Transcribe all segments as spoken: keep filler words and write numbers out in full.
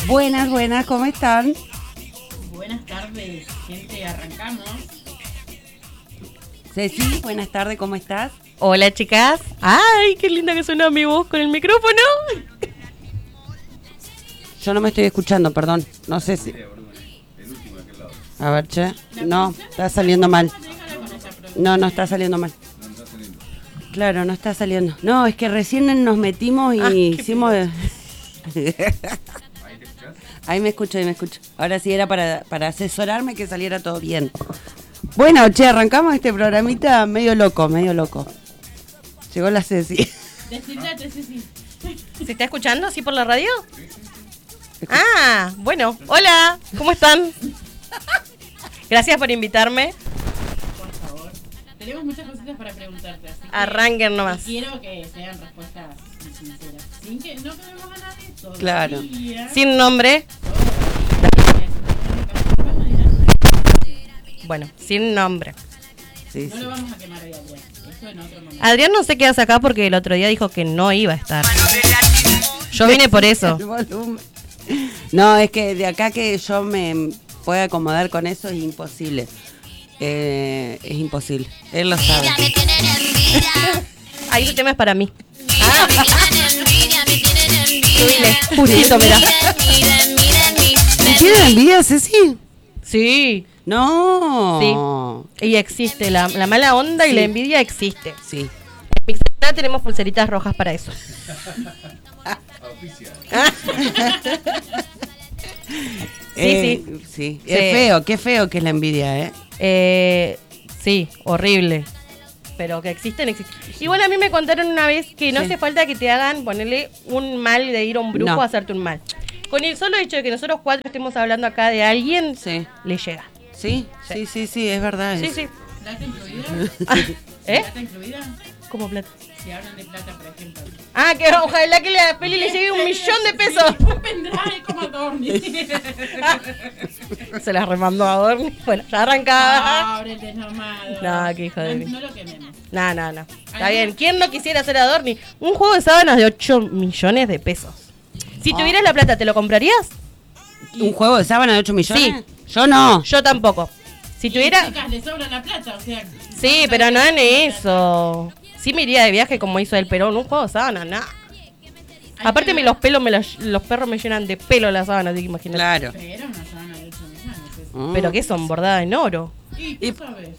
Buenas, buenas, ¿cómo están? Buenas tardes, gente, arrancamos. Ceci, buenas tardes, ¿cómo estás? Hola, chicas. Ay, qué linda que suena mi voz con el micrófono. Yo no me estoy escuchando, perdón. No sé si... A ver, che. No, está saliendo mal. No, no está saliendo mal. Claro, no está saliendo. No, es que recién nos metimos y Ah, hicimos... Ahí me escucho, ahí me escucho. Ahora sí era para, para asesorarme que saliera todo bien. Bueno, che, arrancamos este programita medio loco, medio loco. Llegó la Ceci. Descifrate, Ceci. ¿Se está escuchando así por la radio? Ah, bueno. Hola, ¿cómo están? Gracias por invitarme. Por favor. Tenemos muchas cositas para preguntarte, así que Arranquen nomás. quiero que sean respuestas sinceras. Sin que no queremos a nadie. Todavía. Claro. Sin nombre. Bueno, sin nombre. Sí, No sí. lo vamos a quemar hoy, Adrián. Eso en otro momento. Adrián no se queda acá porque el otro día dijo que no iba a estar. Yo vine por eso. El volumen. No, es que de acá que yo me pueda acomodar con eso es imposible. Eh, es imposible. Él lo sabe. Ahí ese tema es para mí. Ah. Subile, justito, mirá. ¿Me tienen envidia, Ceci? Sí, No. sí. Y existe, la, la mala onda y Sí. la envidia existe. Sí. En Pixelana tenemos pulseritas rojas para eso. Eh, sí. sí. Sí. Es feo, qué feo que es la envidia, ¿eh? Eh, sí, horrible. Pero que existen, existen. Igual a mí me contaron una vez que no Sí. hace falta que te hagan ponerle un mal de ir a un brujo No. a hacerte un mal. Con el solo hecho de que nosotros cuatro estemos hablando acá de alguien, Sí. le llega. Sí, sí, sí, sí, es verdad. Sí, eso. sí. ¿Plata incluida? ¿Eh? ¿Plata incluida? ¿Cómo plata? Si hablan de plata, por ejemplo. Ah, que ojalá que la peli le llegue un millón de pesos. Un pendrive como a Dorni. Se las remandó a Dorni. Bueno, ya arrancaba. Pobre el desnomado. No, qué hijo de mí. No, no lo quememos. No, no, no. Está bien. ¿Quién no quisiera hacer a Dorni? Un juego de sábanas de ocho millones de pesos. Si tuvieras la plata, ¿te lo comprarías? ¿Un juego de sábana de ocho millones? Sí. Yo no. Yo tampoco. Si Y tuviera... chicas, le sobra la plata, o sea. Sí, pero no en eso. Sí me iría de viaje como hizo el Perón. Un juego de sábanas, nada. Aparte me los pelos, me los, los perros me llenan de pelo las sábanas, así que imagínate. Claro. Pero una sábana de ocho millones. es- Mm. Pero que son bordadas en oro. Y Y- tú sabes.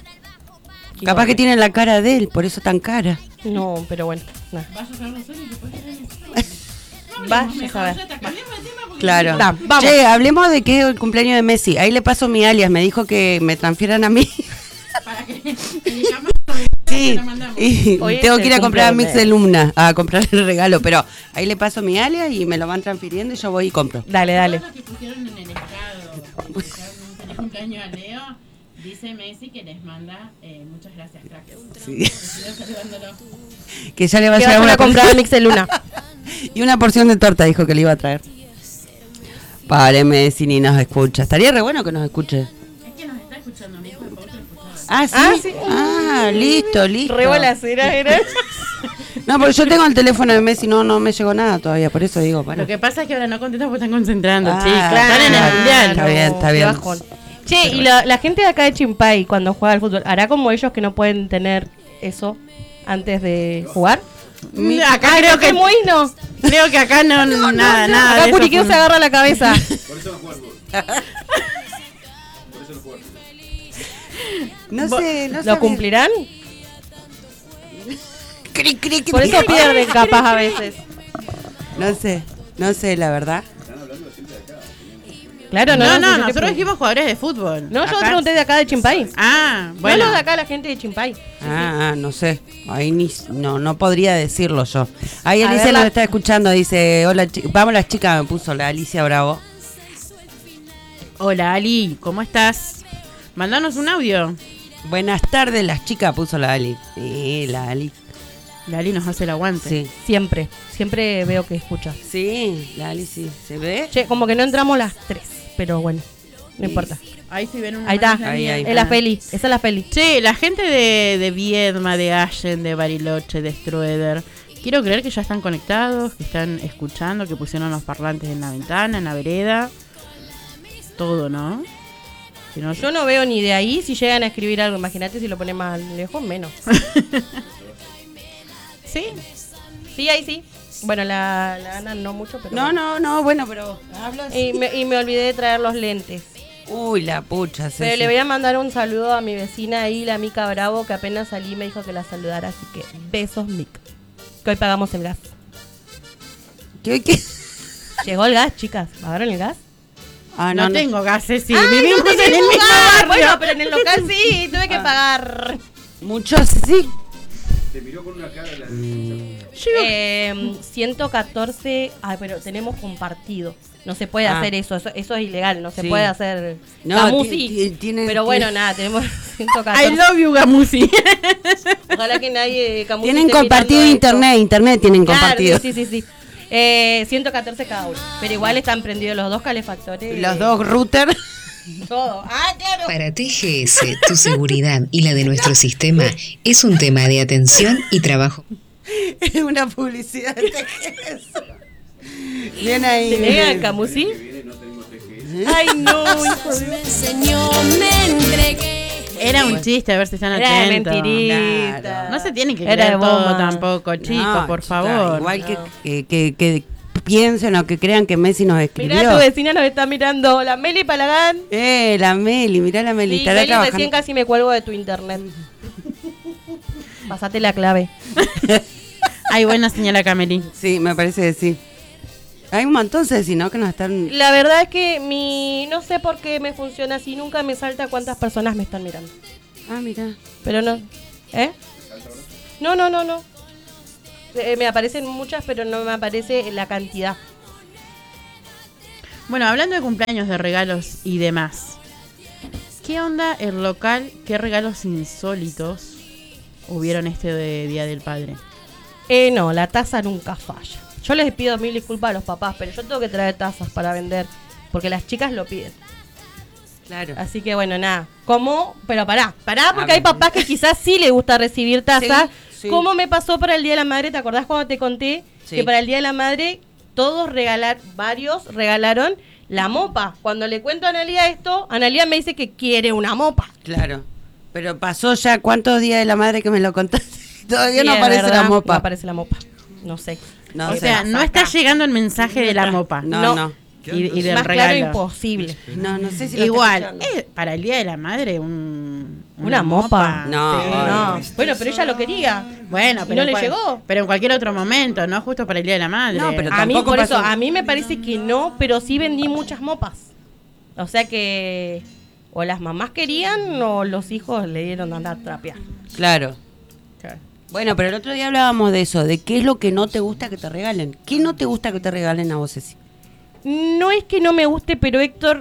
Capaz que tiene la cara de él, por eso tan cara. No, pero bueno. No. Vas a saberlo solo y después te dan el Vaya a saber. Cambiemos de tema porque Claro. Da, vamos. Che, hablemos de que es el cumpleaños de Messi. Ahí le paso mi alias, me dijo que me transfieran a mí. para que que digamos Sí, lo mandamos. y Hoy tengo es que ir el a comprar a cumpleaños. Mix de Lumna a comprar el regalo, pero ahí le paso mi alias y me lo van transfiriendo y yo voy y compro. Dale, dale. Todos los que pusieron en el estado que desearon un feliz cumpleaños a Leo, dice Messi que les manda eh, muchas gracias, cracks. Sí. Que sigan saludándolo. Que ya le va a Que llegar vayan una a comprar a porción- Mix de Luna. y una porción de torta dijo que le iba a traer. Pare, Messi, ni nos escucha. Estaría re bueno que nos escuche. Es que nos está escuchando, mi hijo de Pauta lo escuchaba. Ah, ¿sí? Ah, sí. Ah, listo, listo. Re bolacera era. No, porque yo tengo el teléfono de Messi, no, no me llegó nada todavía, por eso digo, bueno. Lo que pasa es que ahora no contestan porque están concentrando, Ah, chicos. claro. Están en el mundial. Está bien, está Qué bien. bajón. Che, y la, la gente de acá de Chimpay, cuando juega al fútbol, ¿hará como ellos que no pueden tener eso antes de jugar? Mm, Acá creo Creo que que muy no. creo que acá no, nada, nada. Acá de eso Curiqueo fue- se agarra la cabeza. No sé, no sé. ¿Lo cumplirán? Cri, cri, cri, Por eso cri. pierden capaz a veces. No sé, no sé, la verdad. Claro, no. No, no, yo te nosotros pregunto. dijimos jugadores de fútbol. No, yo Acá- pregunté de acá de Chimpay. Ah, Bueno. bueno. No de acá la gente de Chimpay. Ah, ah, no sé. Ahí ni, no, no podría decirlo yo. Ahí A Alicia ver, nos la- está escuchando, dice, hola, chi- vamos las chicas, me puso la Alicia Bravo. Hola Ali, ¿cómo estás? Mandanos un audio. Buenas tardes, las chicas, puso la Ali. Sí, la Ali. La Ali nos hace el aguante. Sí. Siempre. Siempre veo que escucha. Sí, la Ali sí. ¿Se ve? Che, como que no entramos las tres. Pero bueno, no importa. Ahí sí ven una Ahí está. imagen Ahí, mía. ahí. Es la peli. Esa es la peli. Che, la gente de, de Viedma, de Allen, de Bariloche, de Strueder, quiero creer que ya están conectados, que están escuchando, que pusieron los parlantes en la ventana, en la vereda. Todo, ¿no? Si no Yo no veo ni de ahí si llegan a escribir algo. Imagínate si lo ponen más lejos, menos. ¿Sí? Sí, ahí sí. Bueno, la, la Ana no mucho, pero... No, no, no, bueno, pero hablas. Y me, y me olvidé de traer los lentes. Uy, la pucha. Pero Ceci. le voy a mandar un saludo a mi vecina ahí, la Mica Bravo, que apenas salí me dijo que la saludara. Así que besos, Mica. Que hoy pagamos el gas. ¿Qué, qué? Llegó el gas, chicas. ¿Pagaron el gas? Ah, No, no, no. tengo gases, sí. ¡Ay, Vivimos no en el tenemos mismo gas! barrio. Bueno, pero en el local sí, tuve que pagar. Muchos sí. Te miró con una cara la Eh, ciento catorce. Ay, pero tenemos compartido. No se puede Ah. hacer eso, eso. Eso es ilegal. No se Sí. puede hacer. No, Camusi. ti- ti- tiene- Pero bueno, tiene- nada, tenemos ciento catorce. I love you, Gamusi. Ojalá que nadie. Camusi Tienen esté compartido mirando internet, esto. internet tienen Claro, compartido. sí, sí, sí. Eh, ciento catorce cada uno. Pero igual están prendidos los dos calefactores. Los dos routers. Todo. Ah, claro. Para T G S, tu seguridad y la de nuestro sistema es un tema de atención y trabajo. Es una publicidad de T G S. Bien ahí. ¿Se niega Camusi? Ay, no, hijo de... Me enseñó, me entregué. Era un chiste, a ver si están Era de atentos. mentirita. Claro. No se tienen que Era creer de todo bomba. tampoco, chicos, No, por chica, favor. Igual que, que, que, que piensen o que crean que Messi nos escribió. Mirá, tu vecina nos está mirando. La Meli Palagán. Eh, la Meli, mirá la Meli. Sí, estará Meli, trabajando. recién casi me cuelgo de tu internet. Pasate la clave. Ay, buena señora Cameli. Sí, me parece que sí. Hay un montón, Ceci, ¿no? Que nos están... La verdad es que mi... No sé por qué me funciona así. Nunca me salta cuántas personas me están mirando. Ah, mirá. Pero no... ¿Eh? No, no, no, no. Eh, me aparecen muchas, pero no me aparece la cantidad. Bueno, hablando de cumpleaños, de regalos y demás. ¿Qué onda el local? ¿Qué regalos insólitos hubieron este de Día del Padre? Eh, no, la taza nunca falla. Yo les pido mil disculpas a los papás, pero yo tengo que traer tazas para vender. Porque las chicas lo piden. Claro. Así que bueno, nada. ¿Cómo? Pero pará, pará, porque A hay ver. papás que quizás sí les gusta recibir tazas. Sí, sí. ¿Cómo me pasó para el Día de la Madre? ¿Te acordás cuando te conté Sí. que para el Día de la Madre todos regalaron, varios regalaron la mopa? Cuando le cuento a Analia esto, Analia me dice que quiere una mopa. Claro. Pero pasó ya cuántos días de la madre que me lo contaste. Todavía Sí, no es aparece verdad, la No mopa. aparece la mopa. No sé. No, o sé. sea, no está llegando el mensaje de la mopa. No, no. no. Y, y del Más regalo. claro imposible. No, no sé si lo Igual, está escuchando. eh, para el Día de la Madre, un, Una mopa. No, Sí. No. Bueno, pero ella lo quería. Bueno, ¿Y pero no en le cual- llegó? Pero en cualquier otro momento, no justo para el Día de la Madre. No, pero A mí, Tampoco por eso, pasó. a mí me parece que no, pero sí vendí muchas mopas. O sea que o las mamás querían o los hijos le dieron a andar a trapear. Claro. Bueno, pero el otro día hablábamos de eso, de qué es lo que no te gusta que te regalen. ¿Qué no te gusta que te regalen a vos, Ceci? No es que no me guste, pero Héctor,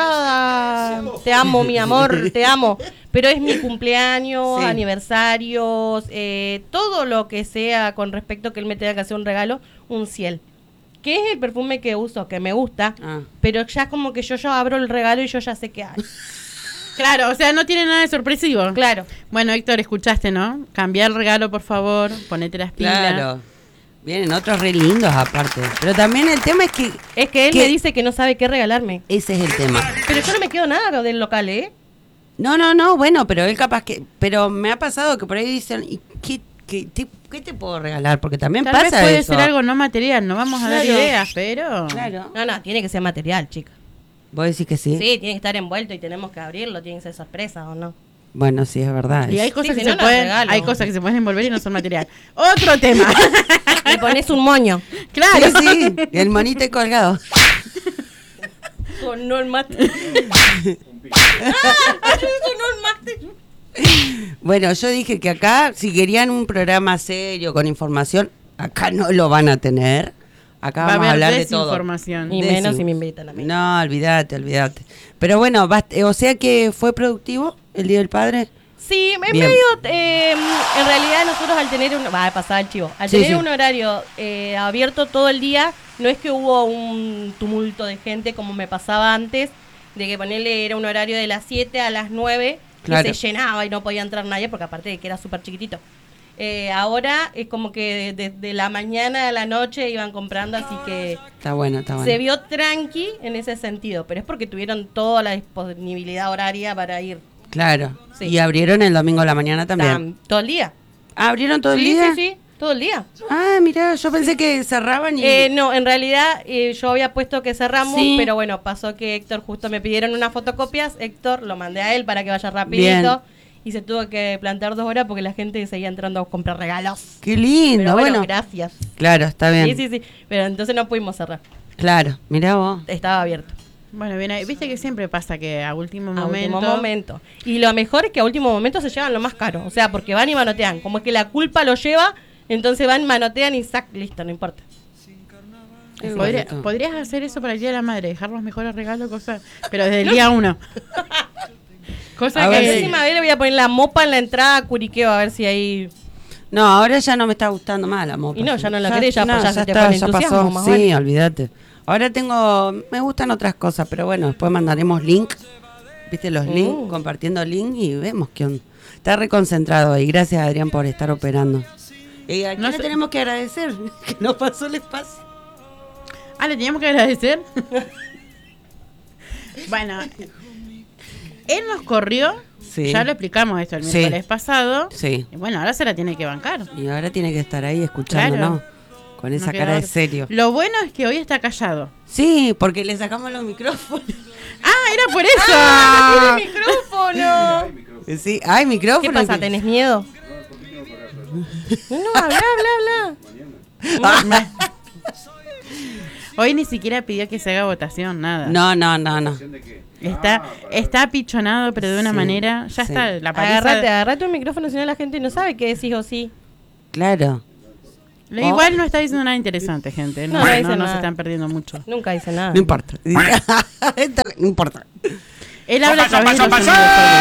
cada... Te amo, mi amor, te amo. Pero es mi cumpleaños, Sí. aniversarios, eh, todo lo que sea con respecto a que él me tenga que hacer un regalo, un ciel. Que es el perfume que uso, que me gusta, Ah. pero ya como que yo ya abro el regalo y yo ya sé qué hay. Claro, o sea, no tiene nada de sorpresivo. Claro. Bueno, Héctor, escuchaste, ¿no? Cambia el regalo, por favor. Ponete las pilas. Claro. Vienen otros re lindos aparte. Pero también el tema es que Es que él ¿Qué? me dice que no sabe qué regalarme. ese es el tema. Pero yo no me quedo nada del local, ¿eh? No, no, no, bueno, pero él capaz que... Pero me ha pasado que por ahí dicen, ¿y qué, qué, te, qué te puedo regalar? Porque también Tal pasa vez puede eso. ser algo no material, no vamos a dar Claro. ideas, pero... Claro. No, no, tiene que ser material, chica. ¿Vos decís que sí? Sí, tiene que estar envuelto y tenemos que abrirlo, tiene que ser sorpresa o no. Bueno, sí, es verdad. Y hay eso. cosas Sí, que si se no, no pueden, regalo. hay cosas que se pueden envolver y no son material. Otro tema. Le pones un moño. Claro. Sí, sí, el monito colgado. Con no el mate. ¡Ah! Sonó el mate. Bueno, yo dije que acá, si querían un programa serio, con información, acá no lo van a tener. Acá Va a vamos a haber hablar de todo. desinformación. Y Desin- menos si me invitan a mí. No, olvídate, olvídate. Pero bueno, bast- eh, o sea que fue productivo el Día del Padre. Sí, en Bien. medio, eh, en realidad nosotros al tener un, va a pasar el chivo, al Sí, tener sí. un horario eh, abierto todo el día, no es que hubo un tumulto de gente como me pasaba antes, de que ponerle era un horario de las siete a las nueve, Claro. que se llenaba y no podía entrar nadie, porque aparte de que era súper chiquitito. Eh, ahora es como que desde de, de la mañana a la noche iban comprando, así que Está bueno, está bueno. se vio tranqui en ese sentido, pero es porque tuvieron toda la disponibilidad horaria para ir. Claro. Sí. Y abrieron el domingo a la mañana también. Tam- todo el día. Ah, ¿abrieron todo el sí, día? Sí, sí, todo el día. Ah, mirá, yo pensé que cerraban y... Eh, no, en realidad eh, yo había puesto que cerramos, Sí. pero bueno, pasó que Héctor justo me pidieron unas fotocopias, Héctor lo mandé a él para que vaya rapidito Bien. y se tuvo que plantar dos horas porque la gente seguía entrando a comprar regalos. Qué lindo, Pero bueno, bueno. gracias. Claro, está bien. Sí, sí, sí, pero entonces no pudimos cerrar, Claro, mirá vos. estaba abierto. Bueno, bien, ahí- viste que siempre pasa que a último A momento. último momento. Y lo mejor es que a último momento se llevan lo más caro, o sea, porque van y manotean, como es que la culpa lo lleva, entonces van, manotean y sac, listo, no importa. Qué Podría- bonito. podrías hacer eso para el Día de la Madre, dejar los mejores regalos, cosas, pero desde el día uno. Cosa A La ver que si- próxima vez le voy a poner la mopa en la entrada a Curiqueo a ver si ahí... No, ahora ya no me está gustando más la mopa. Y no, ya no la querés, ya- ya se te está, fue el ya entusiasmo, pasó. más Sí, vale. olvídate. Ahora tengo, me gustan otras cosas, pero bueno, después mandaremos link, viste los Mm. links, compartiendo link y vemos qué onda. Está reconcentrado y gracias Adrián por estar operando. ¿Y a quién No le sé- tenemos que agradecer? Que nos pasó el espacio. Ah, le teníamos que agradecer. Bueno, él nos corrió. Sí. Ya lo explicamos esto el Sí. miércoles pasado. Sí. Y bueno, ahora se la tiene que bancar. Y ahora tiene que estar ahí escuchándonos. Con esa No queda cara de otra. serio. Lo bueno es que hoy está callado. Sí, porque le sacamos los micrófonos. Ah, era por eso. ¡Ah, tiene micrófono! Sí, hay micrófono. ¿Qué pasa? que- ¿Tenés miedo? No, no, habla, habla, habla. Hoy ni siquiera pidió que se haga votación, nada. No, no, no, no. Está, está apichonado, pero de una Sí, manera. Ya sí. está, la paliza. Agarrate, agarrate un micrófono, si no la gente no sabe qué decís o sí. Claro. Le- Igual no está diciendo nada interesante, gente. No, No, no no, dice no nada. se están perdiendo mucho. Nunca dice nada. No importa. No importa. Él habla a través de los sonidos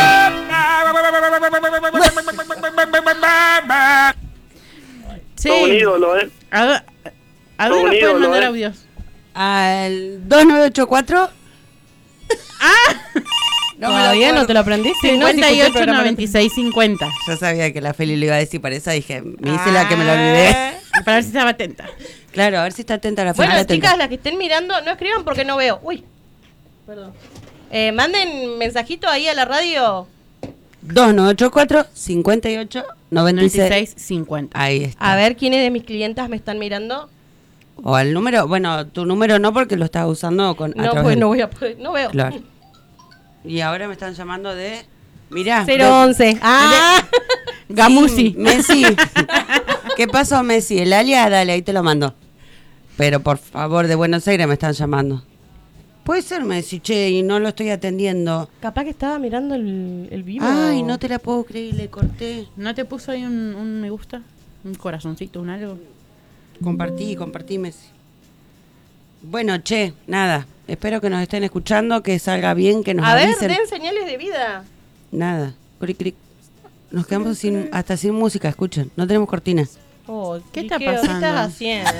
solo. Sí. Todo un ídolo, ¿eh? ¿A, dó- a Todo dónde un nos pueden ídolo, mandar ¿eh? audios? Al dos nueve ocho cuatro. No me lo ¿Todavía no acuerdo. te lo aprendiste? No, si cincuenta y escuché el ocho programa noventa y seis cincuenta. Yo sabía que la Feli lo iba a decir, por eso dije, me hice la que me lo olvidé. Para ver si estaba atenta. Claro, a ver si está atenta la Feli. Bueno, está chicas, atenta. las que estén mirando, no escriban porque no veo. Uy, perdón. Eh, manden mensajito ahí a la radio. dos nueve ocho cuatro, cincuenta y ocho, noventa y noventa y seis. seis cincuenta. Ahí está. A ver quiénes de mis clientas me están mirando. O al número, bueno, tu número no porque lo estás usando con... a No, través pues del- no voy a poder. No veo. Claro. Y ahora me están llamando de... Mirá. cero once. Ah, Gamusi. Sí, Messi. ¿Qué pasó, Messi? El alias, dale, ahí te lo mando. Pero por favor, de Buenos Aires me están llamando. Puede ser Messi, che, y no lo estoy atendiendo. capaz que estaba mirando el, el vivo. Ay, no te la puedo creer, le corté. ¿No te puso ahí un, un me gusta? ¿Un corazoncito, un algo? Compartí, compartí, Messi. Bueno, che, nada. Espero que nos estén escuchando, que salga bien, que nos A ver, avisen. den señales de vida. Nada. Cric, cric. Nos quedamos sin, hasta sin música, escuchen. No tenemos cortinas. Oh, ¿Qué está Quiqueo, pasando? ¿Qué estás haciendo?